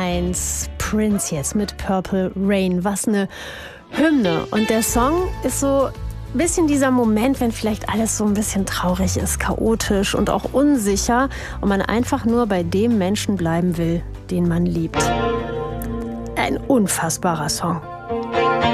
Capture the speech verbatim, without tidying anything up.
eins. Prince jetzt mit Purple Rain. Was eine Hymne. Und der Song ist so ein bisschen dieser Moment, wenn vielleicht alles so ein bisschen traurig ist, chaotisch und auch unsicher und man einfach nur bei dem Menschen bleiben will, den man liebt. Ein unfassbarer Song.